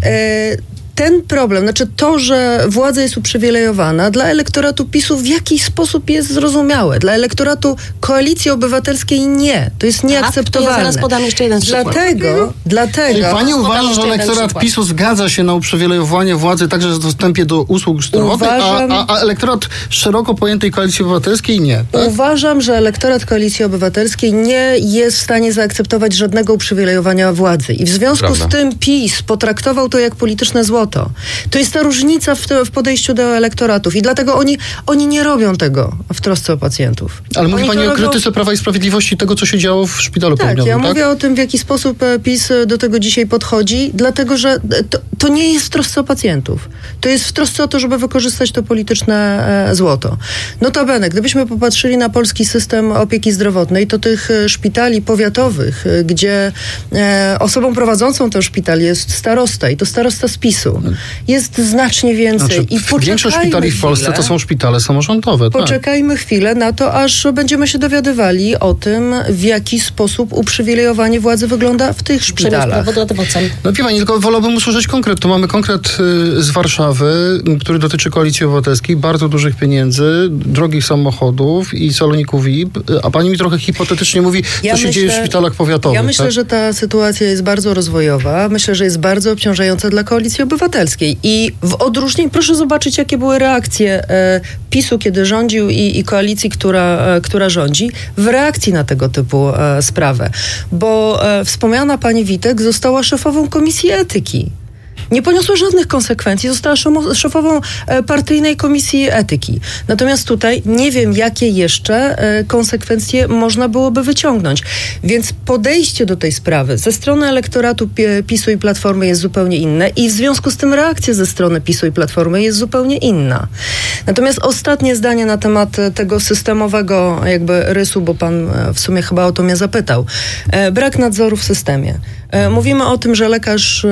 e, ten problem, znaczy to, że władza jest uprzywilejowana, dla elektoratu PiSu w jakiś sposób jest zrozumiałe. Dla elektoratu Koalicji Obywatelskiej nie. To jest nieakceptowalne. Tak, to ja zaraz podam jeszcze jeden przykład. Dlatego, dlatego... Czyli pani Podam uważa, jeszcze że jeden elektorat przykład. PiSu zgadza się na uprzywilejowanie władzy także w dostępie do usług zdrowotnych, Uważam- a, a, a elektorat szeroko pojętej Koalicji Obywatelskiej nie. Tak? Uważam, że elektorat Koalicji Obywatelskiej nie jest w stanie zaakceptować żadnego uprzywilejowania władzy. I w związku Prawda. z tym PiS potraktował to jak polityczne złoto. To jest ta różnica w, te, w podejściu do elektoratów. I dlatego oni, oni nie robią tego w trosce o pacjentów. Ale mówi Oni pani to o robią- krytyce Prawa i Sprawiedliwości tego, co się działo w szpitalu Tak, południowym, ja tak? mówię o tym, w jaki sposób e, PiS e, do tego dzisiaj podchodzi, dlatego że to, to nie jest w trosce o pacjentów. To jest w trosce o to, żeby wykorzystać to polityczne e, złoto. Notabene, gdybyśmy popatrzyli na polski system opieki zdrowotnej, to tych e, szpitali powiatowych, e, gdzie e, osobą prowadzącą ten szpital jest starosta i to starosta z PiSu, jest znacznie więcej. Znaczy, I poczekajmy większość szpitali w Polsce chwilę. to są szpitale samorządowe. Tak. Poczekajmy chwilę na to, aż będziemy się dowiadywali o tym, w jaki sposób uprzywilejowanie władzy wygląda w tych Przemysł szpitalach. prawodawcą. No wie pani, tylko wolałbym usłyszeć konkret. Tu mamy konkret y, z Warszawy, y, który dotyczy Koalicji Obywatelskiej, bardzo dużych pieniędzy, drogich samochodów i saloników V I P, y, a pani mi trochę hipotetycznie mówi, co się dzieje w szpitalach powiatowych. Ja myślę, tak? że ta sytuacja jest bardzo rozwojowa. Myślę, że jest bardzo obciążająca dla Koalicji Obywatelskiej. I w odróżnieniu, proszę zobaczyć, jakie były reakcje e, PiSu, kiedy rządził i, i koalicji, która, e, która rządzi, w reakcji na tego typu e, sprawę. Bo e, wspomniana pani Witek została szefową Komisji Etyki. Nie poniosła żadnych konsekwencji, została szomo- szefową e, partyjnej komisji etyki. Natomiast tutaj nie wiem, jakie jeszcze e, konsekwencje można byłoby wyciągnąć. Więc podejście do tej sprawy ze strony elektoratu P- PiSu i Platformy jest zupełnie inne i w związku z tym reakcja ze strony PiSu i Platformy jest zupełnie inna. Natomiast ostatnie zdanie na temat e, tego systemowego jakby rysu, bo pan e, w sumie chyba o to mnie zapytał. E, brak nadzoru w systemie. E, mówimy o tym, że lekarz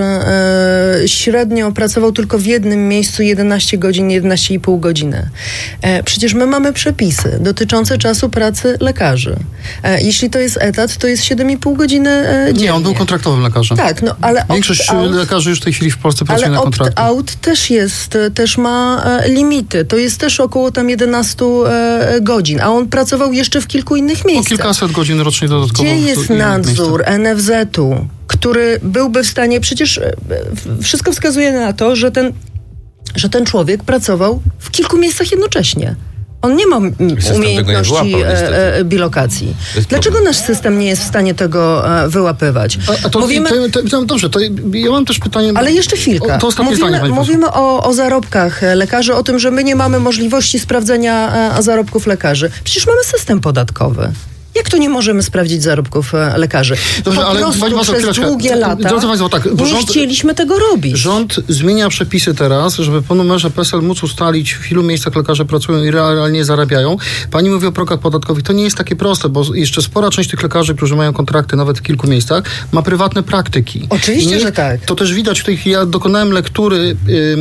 e, średnio pracował tylko w jednym miejscu jedenaście godzin, jedenaście i pół godziny. E, przecież my mamy przepisy dotyczące czasu pracy lekarzy. E, jeśli to jest etat, to jest siedem i pół godziny e, dziennie. Nie, on był kontraktowym lekarzem. Tak, no ale Większość opt-out- lekarzy już w tej chwili w Polsce pracuje ale na kontraktach. opt-out też jest, też ma e, limity. To jest też około tam jedenaście e, godzin, a on pracował jeszcze w kilku innych O miejscach. kilkaset godzin rocznie dodatkowo. Gdzie w jest innych nadzór miejscach. N F Z-u, który byłby w stanie, przecież e, w- wszystko wskazuje na to, że ten, że ten człowiek pracował w kilku miejscach jednocześnie. On nie ma m, System tego nie umiejętności wyłapał, niestety. e, e, bilokacji. jest Dlaczego nasz system nie jest w stanie tego e, wyłapywać? A, a to, Mówimy... to, to, to, dobrze, to ja mam też pytanie. Ale jeszcze chwilkę. O, to ostatnie mówimy zdanie, pani poseł. mówimy o, o zarobkach e, lekarzy, o tym, że my nie mamy możliwości sprawdzenia e, zarobków lekarzy. Przecież mamy system podatkowy. Jak to nie możemy sprawdzić zarobków e, lekarzy? Dobrze, po ale prostu pani poseł, przez chwileczkę. długie lata Drodzy państwo, tak, bo nie rząd- chcieliśmy tego robić. Rząd zmienia przepisy teraz, żeby po numerze P E S E L móc ustalić, w ilu miejscach lekarze pracują i realnie zarabiają. Pani mówi o progach podatkowych. To nie jest takie proste, bo jeszcze spora część tych lekarzy, którzy mają kontrakty nawet w kilku miejscach, ma prywatne praktyki. Oczywiście, I że tak. To też widać w tej chwili. Ja dokonałem lektury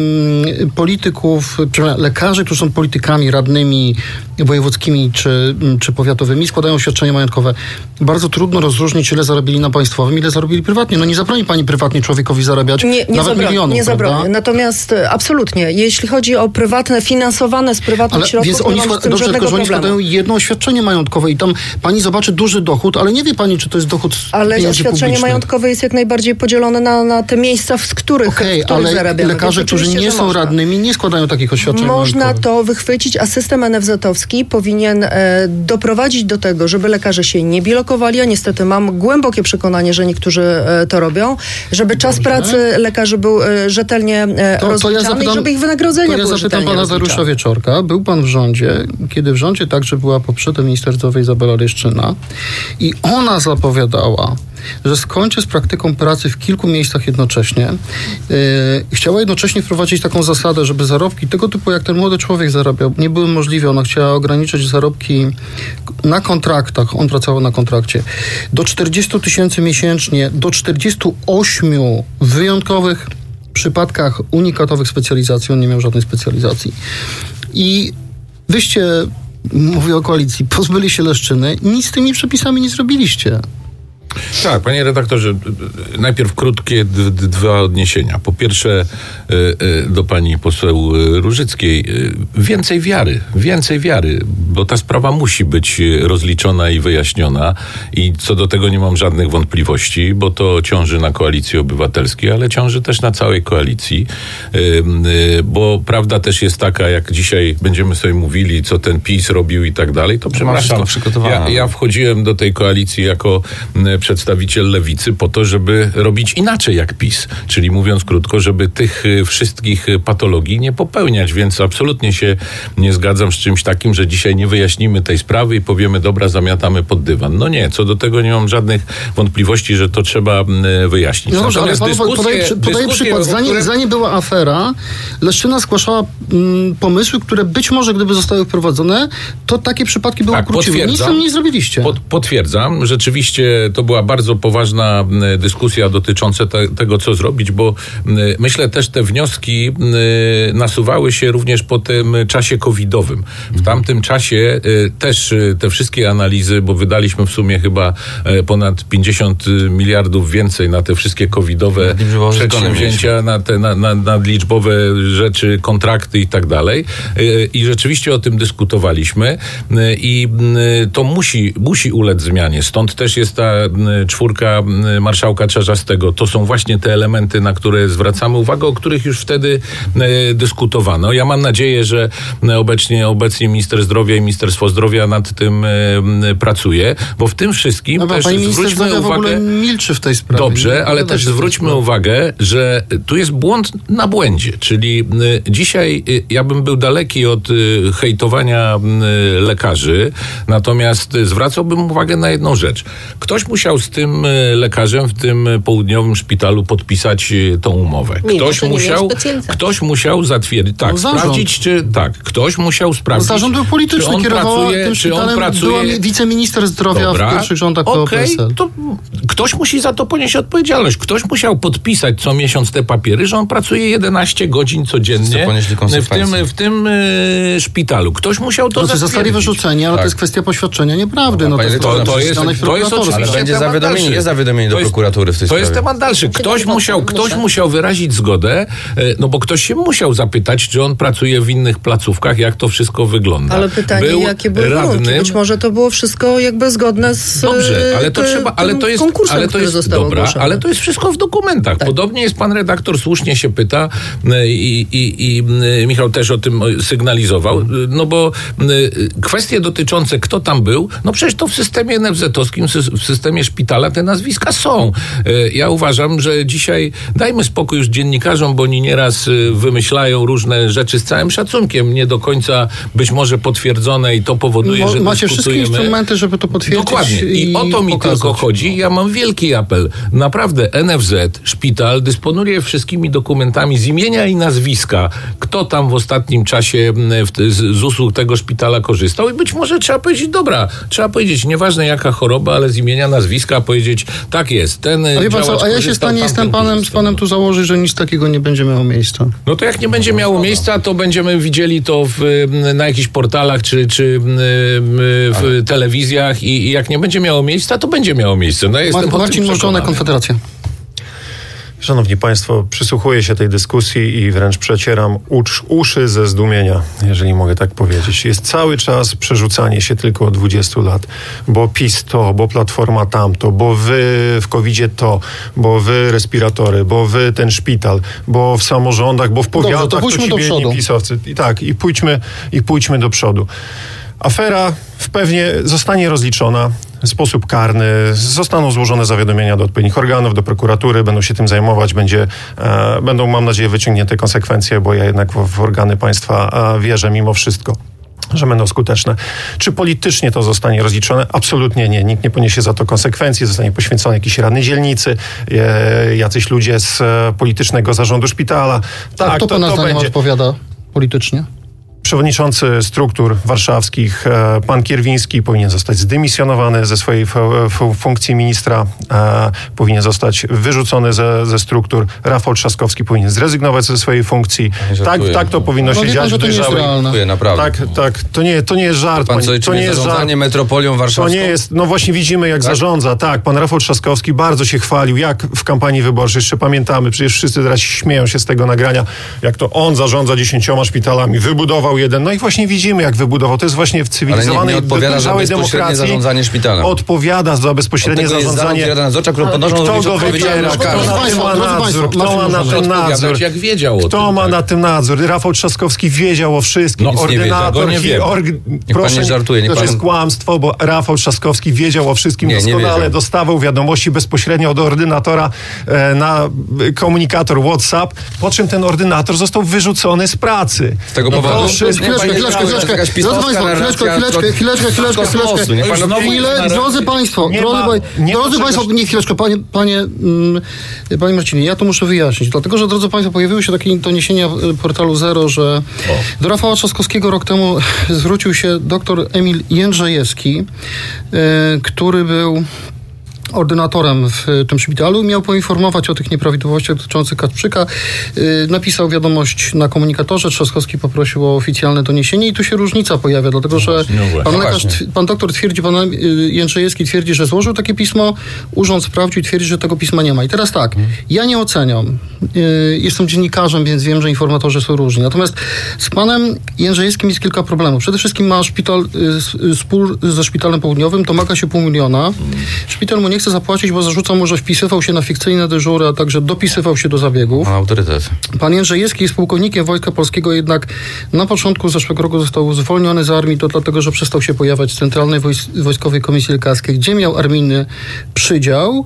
ym, polityków, przepraszam, lekarzy, którzy są politykami, radnymi wojewódzkimi czy, czy powiatowymi, składają oświadczenie majątkowe. Bardzo trudno rozróżnić, ile zarobili na państwowym, ile zarobili prywatnie. No nie zabroni pani prywatnie człowiekowi zarabiać Nie, nie nawet zabronię, milionów, nie prawda? zabronię. Natomiast e, absolutnie, jeśli chodzi o prywatne, finansowane z prywatnych Ale środków, więc nie oni mam z składa, tym dobrze, żadnego tylko że oni problemu. składają jedno oświadczenie majątkowe i tam pani zobaczy duży dochód, ale nie wie pani, czy to jest dochód z Ale pieniędzy oświadczenie publicznych. majątkowe jest jak najbardziej podzielone na, na te miejsca, z których, Okej, w których ale zarabiamy. lekarze, Więc którzy oczywiście, nie że są można. radnymi, nie składają takich oświadczeń Można majątkowych. to wychwycić, a system N F Z-owski powinien e, doprowadzić do tego, żeby lekarze się nie bilokowali, a niestety mam głębokie przekonanie, że niektórzy e, to robią, żeby czas pracy lekarzy był e, rzetelnie e, To, to rozliczany ja zapytam, i żeby ich wynagrodzenia to ja były zapytam rzetelnie pana rozliczane. Dariusza Wieczorka. Był pan w rządzie, kiedy w rządzie także była poprzednia minister zdrowia Izabela Leszczyna i ona zapowiadała, że skończy z praktyką pracy w kilku miejscach jednocześnie. Yy, chciała jednocześnie wprowadzić taką zasadę, żeby zarobki tego typu, jak ten młody człowiek zarabiał, nie były możliwe. Ona chciała ograniczyć zarobki na kontraktach, on pracował na kontrakcie, do czterdzieści tysięcy miesięcznie, do czterdziestu ośmiu wyjątkowych przypadkach unikatowych specjalizacji, on nie miał żadnej specjalizacji. I wyście, mówię o koalicji, pozbyli się Leszczyny, nic z tymi przepisami nie zrobiliście. Tak, panie redaktorze, najpierw krótkie d- d- dwa odniesienia. Po pierwsze y, y, do pani poseł Różyckiej. Y, więcej wiary, więcej wiary, bo ta sprawa musi być rozliczona i wyjaśniona i co do tego nie mam żadnych wątpliwości, bo to ciąży na Koalicji Obywatelskiej, ale ciąży też na całej koalicji, y, y, bo prawda też jest taka, jak dzisiaj będziemy sobie mówili, co ten PiS robił i tak dalej, to przepraszam, ja, ja wchodziłem do tej koalicji jako y, przedstawiciel lewicy po to, żeby robić inaczej jak PiS. Czyli mówiąc krótko, żeby tych wszystkich patologii nie popełniać, więc absolutnie się nie zgadzam z czymś takim, że dzisiaj nie wyjaśnimy tej sprawy i powiemy, dobra, zamiatamy pod dywan. No nie, co do tego nie mam żadnych wątpliwości, że to trzeba wyjaśnić. No dobrze, ale pan podaje, podaje przykład. Zanim, którym... zanim była afera, Leszczyna zgłaszała mm, pomysły, które być może gdyby zostały wprowadzone, to takie przypadki były tak, ukróciły. Nic tam nie zrobiliście. Pod, potwierdzam. Rzeczywiście to była bardzo poważna dyskusja dotycząca te, tego, co zrobić, bo myślę też te wnioski nasuwały się również po tym czasie covidowym. W tamtym czasie też te wszystkie analizy, bo wydaliśmy w sumie chyba ponad pięćdziesiąt miliardów więcej na te wszystkie covidowe przedsięwzięcia, na te na, na, nadliczbowe rzeczy, kontrakty i tak dalej. I rzeczywiście o tym dyskutowaliśmy i to musi, musi ulec zmianie. Stąd też jest ta czwórka marszałka Czarzastego. To są właśnie te elementy, na które zwracamy uwagę, o których już wtedy e, dyskutowano. Ja mam nadzieję, że obecnie, obecnie minister zdrowia i Ministerstwo Zdrowia nad tym e, pracuje, bo w tym wszystkim no, też pani zwróćmy uwagę... w ogóle milczy w tej sprawie. Dobrze, ale też zwróćmy uwagę, że tu jest błąd na błędzie, czyli e, dzisiaj e, ja bym był daleki od e, hejtowania e, lekarzy, natomiast e, zwracałbym uwagę na jedną rzecz. Ktoś musiał z tym lekarzem w tym południowym szpitalu podpisać tą umowę. Ktoś musiał, ktoś musiał zatwierdzić, tak, no, sprawdzić, czy tak, ktoś musiał sprawdzić. No, zarząd był polityczny, kierowała tym szpitalem, pracuje... była wiceminister zdrowia Dobra. w pierwszych rządach P O P S L. Okay, to ktoś musi za to ponieść odpowiedzialność. Ktoś musiał podpisać co miesiąc te papiery, że on pracuje jedenaście godzin codziennie w tym, w tym y, szpitalu. Ktoś musiał to no, zatwierdzić. Zostali wyrzuceni, ale tak. to jest kwestia poświadczenia nieprawdy. No, to, to, to, to, jest, to jest oczywiście ale będzie zawiadomienie, jest zawiadomienie do prokuratury w tej To sprawie. jest temat dalszy. Ktoś musiał, ktoś musiał wyrazić zgodę, no bo ktoś się musiał zapytać, czy on pracuje w innych placówkach, jak to wszystko wygląda. Ale pytanie, Był jakie były warunki? Być może to było wszystko jakby zgodne z Dobrze, ale to trzeba, ale to jest, ale to jest dobra, ogłoszone. Ale to jest wszystko w dokumentach. Tak. Podobnie jest pan redaktor, słusznie się pyta i, i, i Michał też o tym sygnalizował, no bo kwestie dotyczące kto tam był, no przecież to w systemie en ef zet-owskim, w systemie szpitala te nazwiska są. Ja uważam, że dzisiaj dajmy spokój już dziennikarzom, bo oni nieraz wymyślają różne rzeczy z całym szacunkiem, nie do końca być może potwierdzone i to powoduje, Mo, że macie wszystkie instrumenty, żeby to potwierdzić. Dokładnie. I, i o to mi pokazać. tylko chodzi. Ja mam wielki apel. Naprawdę en ef zet, szpital dysponuje wszystkimi dokumentami z imienia i nazwiska, kto tam w ostatnim czasie w, z, z usług tego szpitala korzystał i być może trzeba powiedzieć, dobra, trzeba powiedzieć, nieważne jaka choroba, ale z imienia, nazwiska powiedzieć, tak jest, ten a działacz co, a ja się stanie jestem panem, z panem tu założyć, że nic takiego nie będzie miało miejsca. No to jak nie będzie miało miejsca, to będziemy widzieli to w, na jakichś portalach, czy, czy w ale. telewizjach i, i jak nie będzie miało miejsca, to będzie miało miejsce. No, ja Mar- Marcin Możdżonek, Konfederacja. Szanowni Państwo, przysłuchuję się tej dyskusji i wręcz przecieram ucz, uszy ze zdumienia, jeżeli mogę tak powiedzieć. Jest cały czas przerzucanie się tylko od dwudziestu lat, bo PiS to, bo Platforma tamto, bo wy w kowidzie to, bo wy respiratory, bo wy ten szpital, bo w samorządach, bo w powiatach. Dobrze, to pójdźmy to ci do przodu. pisowcy. I tak, i pójdźmy, i pójdźmy do przodu. Afera pewnie zostanie rozliczona w sposób karny, zostaną złożone zawiadomienia do odpowiednich organów, do prokuratury, będą się tym zajmować, będzie, e, będą, mam nadzieję, wyciągnięte konsekwencje, bo ja jednak w, w organy państwa e, wierzę mimo wszystko, że będą skuteczne. Czy politycznie to zostanie rozliczone? Absolutnie nie. Nikt nie poniesie za to konsekwencji, zostanie poświęcony jakiś radny dzielnicy, e, jacyś ludzie z e, politycznego zarządu szpitala. Tak, kto to, pana to zdaniem będzie. odpowiada politycznie? przewodniczący struktur warszawskich, e, pan Kierwiński powinien zostać zdymisjonowany ze swojej f- f- funkcji ministra, e, powinien zostać wyrzucony ze, ze struktur. Rafał Trzaskowski powinien zrezygnować ze swojej funkcji. Tak, tak to powinno się dziać w dojrzałej... Tak, tak. To nie, to nie jest żart. Pan co, to nie jest zarządzanie metropolią warszawską? To nie jest, no właśnie widzimy jak tak? zarządza. Tak, pan Rafał Trzaskowski bardzo się chwalił, jak w kampanii wyborczej, jeszcze pamiętamy, przecież wszyscy teraz śmieją się z tego nagrania, jak to on zarządza dziesięcioma szpitalami, wybudował jeden, no i właśnie widzimy jak wybudował. To jest właśnie w cywilizowanej, ale nie, nie dojrzałej demokracji. Zarządzanie szpitalem. Odpowiada za bezpośrednie zarządzanie. Nadzorcza, którą kto go wybiera? Kto ma nadzór? Kto ma na tym nadzór? Jak wiedział o Kto tym, ma tak? na tym nadzór? Rafał Trzaskowski wiedział o wszystkim. No, Ordynator, nie wie, org... proszę, nie żartuje, to jest kłamstwo, bo Rafał Trzaskowski wiedział o wszystkim nie, doskonale, nie dostawał wiadomości bezpośrednio od ordynatora e, na komunikator WhatsApp, po czym ten ordynator został wyrzucony z pracy. Z tego no, powodu? Proszę, Chwileczkę, chwileczkę, chwileczkę. Chwileczkę, chwileczkę, chwileczkę, chwileczkę, chwileczkę. Chwilę, drodzy Państwo, drodzy, drodzy Państwo, nie chwileczkę, panie, panie, mm, panie Marcinie, ja to muszę wyjaśnić, dlatego, że drodzy Państwo, pojawiły się takie doniesienia w portalu Zero, że do Rafała Trzaskowskiego rok temu zwrócił się doktor Emil Jędrzejewski, y, który był ordynatorem w tym szpitalu, miał poinformować o tych nieprawidłowościach dotyczących Kacprzyka. Yy, napisał wiadomość na komunikatorze, Trzaskowski poprosił o oficjalne doniesienie i tu się różnica pojawia, dlatego że no pan lekarz, pan doktor twierdzi, pan Jędrzejewski twierdzi, że złożył takie pismo, urząd sprawdził i twierdzi, że tego pisma nie ma. I teraz tak, ja nie oceniam. Yy, jestem dziennikarzem, więc wiem, że informatorzy są różni. Natomiast z panem Jędrzejewskim jest kilka problemów. Przede wszystkim ma szpital, yy, spór ze szpitalem południowym, domaga się pół miliona. Szpital mu nie chce zapłacić, bo zarzuca mu, że wpisywał się na fikcyjne dyżury, a także dopisywał się do zabiegów. Ma autorytet. Pan Jędrzejewski jest pułkownikiem Wojska Polskiego, jednak na początku zeszłego roku został zwolniony z armii, to dlatego, że przestał się pojawiać w Centralnej Wojs- Wojskowej Komisji Lekarskiej, gdzie miał armijny przydział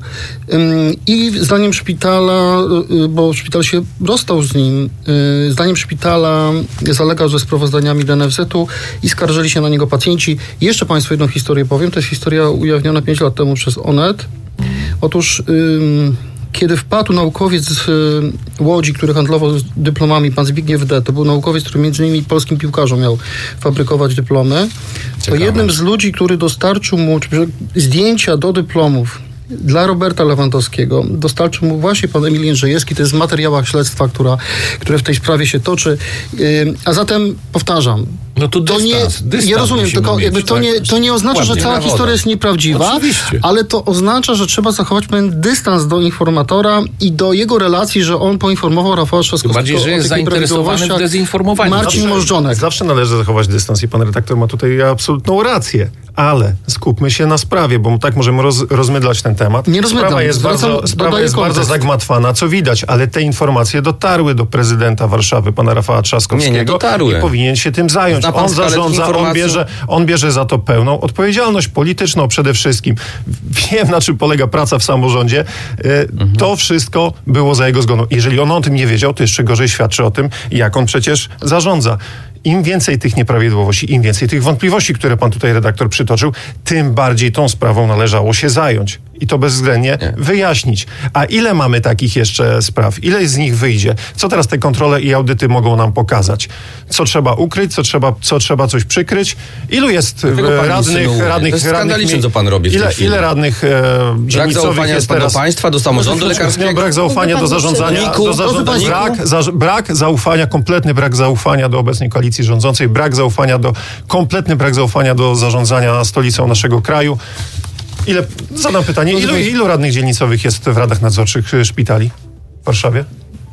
i zdaniem szpitala, bo szpital się rozstał z nim, zdaniem szpitala zalegał ze sprawozdaniami do N F Z-u i skarżyli się na niego pacjenci. Jeszcze Państwu jedną historię powiem, to jest historia ujawniona pięć lat temu przez Onet. Otóż ym, kiedy wpadł naukowiec z y, Łodzi, który handlował z dyplomami, pan Zbigniew D., to był naukowiec, który między innymi polskim piłkarzom miał fabrykować dyplomy, Ciekawe. to jednym z ludzi, który dostarczył mu czy, zdjęcia do dyplomów dla Roberta Lewandowskiego, dostarczył mu właśnie pan Emil Jędrzejewski, to jest w materiałach śledztwa, która, które w tej sprawie się toczy. Yy, a zatem powtarzam, no to, to dystans, nie, dystans ja rozumiem, tylko jakby to, tak? nie, to nie oznacza, że cała historia jest nieprawdziwa, Oczywiście. ale to oznacza, że trzeba zachować pewien dystans do informatora i do jego relacji, że on poinformował Rafała Trzaskowskiego. Bardziej, że jest zainteresowany w dezynformowaniu. Marcin zawsze, Możdżonek. Zawsze należy zachować dystans i pan redaktor ma tutaj absolutną rację, ale skupmy się na sprawie, bo tak możemy roz, rozmydlać ten temat. Nie rozmydlam. Sprawa jest, bardzo, sprawa jest bardzo zagmatwana, co widać, ale te informacje dotarły do prezydenta Warszawy, pana Rafała Trzaskowskiego. Nie, nie dotarły. I powinien się tym zająć. On zarządza, on bierze, on bierze za to pełną odpowiedzialność polityczną przede wszystkim. Wiem, na czym polega praca w samorządzie. Mhm. To wszystko było za jego zgodą. Jeżeli on o tym nie wiedział, to jeszcze gorzej świadczy o tym, jak on przecież zarządza. Im więcej tych nieprawidłowości, im więcej tych wątpliwości, które pan tutaj redaktor przytoczył, tym bardziej tą sprawą należało się zająć. I to bezwzględnie nie. wyjaśnić. A ile mamy takich jeszcze spraw? Ile z nich wyjdzie? Co teraz te kontrole i audyty mogą nam pokazać? Co trzeba ukryć? Co trzeba, co trzeba coś przykryć? Ilu jest e, radnych... radnych to jest skandaliczne, co pan robi w ile, tej ile radnych e, brak zaufania jest teraz, do państwa, do samorządu lekarskiego? Brak zaufania do zarządzania. Do zarządzania brak, za, brak zaufania, kompletny brak zaufania do obecnej koalicji rządzącej, brak zaufania do, kompletny brak zaufania do zarządzania stolicą naszego kraju. Ile, zadam pytanie, ilu, ilu radnych dzielnicowych jest w radach nadzorczych szpitali w Warszawie?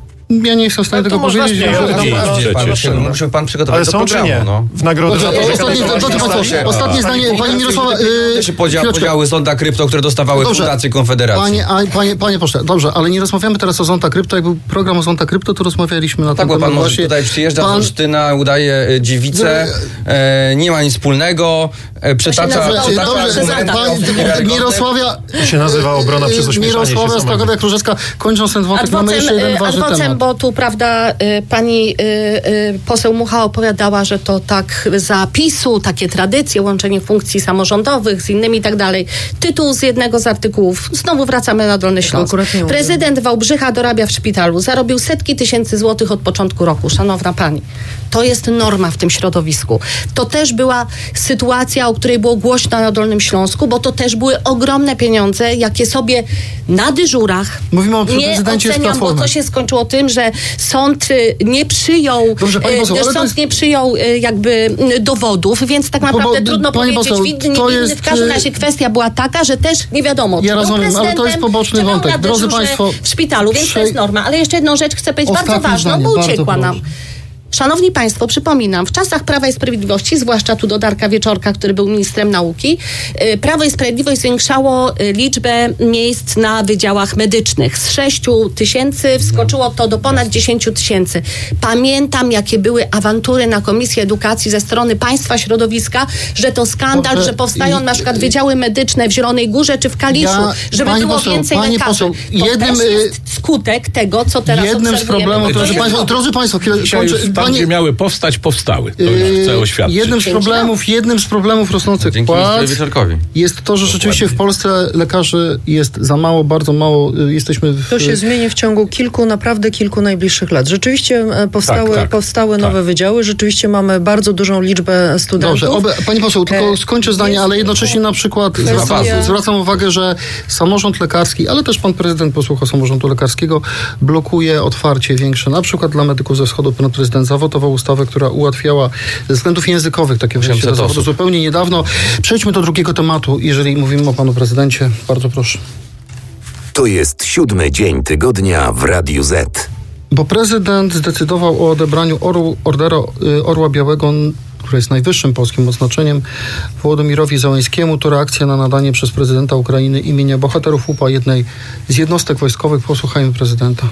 Ja nie jestem w stanie tego powiedzieć. Nie, że pan, musi pan przygotować ale do są programu, czy nie? No. W nagrodę za to. Ostatnie zdanie, pani Mirosława... Te się podziały Zonda Krypto, które dostawały fundacje Konfederacji. Panie, a, panie, panie pośle, dobrze, ale nie rozmawiamy teraz o Zonda Krypto. Jak był program o Zonda Krypto, to rozmawialiśmy na tak, ten temat. Tak, bo pan właśnie. tutaj przyjeżdża pan... z Olsztyna, udaje dziewicę, e, nie ma nic wspólnego, e, przytacza... Dobrze, Mirosławia... To się nazywa obrona przez ośmieszanie się. Mirosławia Stachowiak-Różecka, kończąc ten wątek, mamy jeszcze jeden ważny temat. Bo tu, prawda, pani y, y, poseł Mucha opowiadała, że to tak za PiSu, takie tradycje, łączenie funkcji samorządowych z innymi i tak dalej. Tytuł z jednego z artykułów. Znowu wracamy na Dolny Śląsk. Prezydent Wałbrzycha dorabia w szpitalu. Zarobił setki tysięcy złotych od początku roku. Szanowna pani. To jest norma w tym środowisku. To też była sytuacja, o której było głośno na Dolnym Śląsku, bo to też były ogromne pieniądze, jakie sobie na dyżurach Mówimy o nie prezydencie z oceniam, bo Platformy. to się skończyło tym, że sąd y, nie przyjął Dobrze, pani poseł, ale sąd to jest... nie przyjął y, jakby y, dowodów, więc tak naprawdę bo, trudno pani powiedzieć, poseł, winny, to niewinny. jest, W każdym razie kwestia była taka, że też nie wiadomo, czy Ja był rozumiem, ale to jest poboczny czy był wątek. na Drodzy dyżurze państwo, w szpitalu, więc prze- to jest norma. Ale jeszcze jedną rzecz chcę powiedzieć, bardzo Ostatnie ważną, zdanie, bo bardzo uciekła nam. proszę. Szanowni Państwo, przypominam, w czasach Prawa i Sprawiedliwości, zwłaszcza tu do Darka Wieczorka, który był ministrem nauki, y, Prawo i Sprawiedliwość zwiększało y, liczbę miejsc na wydziałach medycznych. Z sześciu tysięcy wskoczyło to do ponad dziesięciu tysięcy. Pamiętam, jakie były awantury na Komisji Edukacji ze strony państwa środowiska, że to skandal, Dobrze, że powstają i- na przykład wydziały medyczne w Zielonej Górze czy w Kaliszu, Ja- żeby pani było poseł, więcej pani lekarzy. poseł, to jednym, też jest skutek tego, co teraz Jednym z obserwujemy. problemów, To drodzy jest państwo, problem. drodzy państwo, chwilę, Dzisiaj kończę. już tam, Pani- gdzie miały powstać, powstały. To już chcę Yy, oświadczyć. jednym z problemów, jednym z problemów rosnących Dzięki płac ministrowi Wieczorkowi. jest to, że rzeczywiście w Polsce lekarzy jest za mało, bardzo mało. y, Jesteśmy w... To się zmieni w ciągu kilku, naprawdę kilku najbliższych lat. Rzeczywiście e, powstały, Tak, tak, powstały tak. nowe wydziały, rzeczywiście mamy bardzo dużą liczbę studentów. Dobrze, oby, pani poseł, tylko skończę zdanie, ale jednocześnie na przykład kwestia- zwracam, zwracam uwagę, że samorząd lekarski, ale też pan prezydent posłucha samorządu lekarskiego, blokuje otwarcie większe, na przykład dla medyków ze wschodu. Pan prezydent zawotował ustawę, która ułatwiała ze względów językowych takie wejście do zawodu zupełnie niedawno. Przejdźmy do drugiego tematu, jeżeli mówimy o panu prezydencie. Bardzo proszę. To jest siódmy dzień tygodnia w Radiu Z. Bo prezydent zdecydował o odebraniu orł, Orderu y, Orła Białego, które jest najwyższym polskim odznaczeniem, Wołodymirowi Zełańskiemu. To reakcja na nadanie przez prezydenta Ukrainy imienia bohaterów U P A jednej z jednostek wojskowych. Posłuchajmy prezydenta.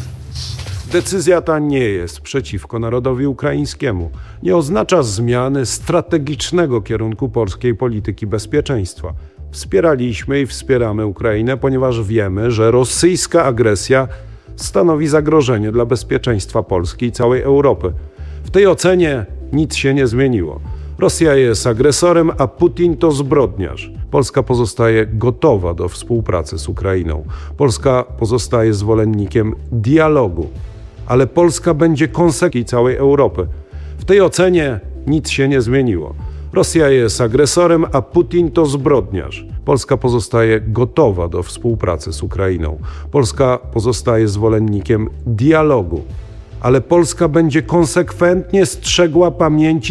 Decyzja ta nie jest przeciwko narodowi ukraińskiemu. Nie oznacza zmiany strategicznego kierunku polskiej polityki bezpieczeństwa. Wspieraliśmy i wspieramy Ukrainę, ponieważ wiemy, że rosyjska agresja stanowi zagrożenie dla bezpieczeństwa Polski i całej Europy. W tej ocenie nic się nie zmieniło. Rosja jest agresorem, a Putin to zbrodniarz. Polska pozostaje gotowa do współpracy z Ukrainą. Polska pozostaje zwolennikiem dialogu, ale Polska będzie konsekwentna całej Europy. W tej ocenie nic się nie zmieniło. Rosja jest agresorem, a Putin to zbrodniarz. Polska pozostaje gotowa do współpracy z Ukrainą. Polska pozostaje zwolennikiem dialogu, ale Polska będzie konsekwentnie strzegła pamięci